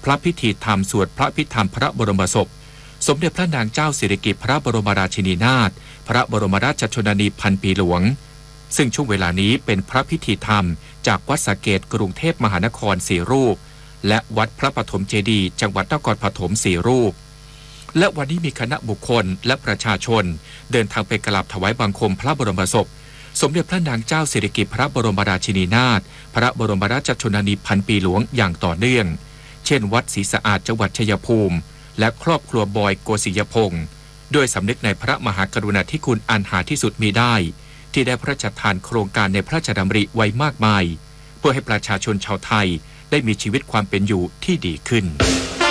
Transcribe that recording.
ระพิธีธรรมสวดพระพิธรรมพระบรมศพสมเด็จพระนางเจ้าสิริกิติ์พระบรมราชินีนาถพระบรมราชชนนีพันปีหลวงซึ่งช่วงเวลานี้เป็นพระพิธีธรรมจากวัดสะเกษกรุงเทพมหานคร4 รูปและวัดพระปฐมเจดีย์จังหวัดนครปฐม4 รูปและวันนี้มีคณะบุคคลและประชาชนเดินทางไปกราบถวายบังคมพระบรมศพสมเด็จพระนางเจ้าสิริกิติ์พระบรมราชินีนาถพระบรมราชชนนีพันปีหลวงอย่างต่อเนื่องเช่นวัดศรีสะอาดจังหวัดชัยภูมิและครอบครัวบอยโกสิยพงศ์ด้วยสำนึกในพระมหากรุณาธิคุณอันหาที่สุดมิได้ที่ได้พระราชทานโครงการในพระราชดำริไว้มากมายเพื่อให้ประชาชนชาวไทยได้มีชีวิตความเป็นอยู่ที่ดีขึ้น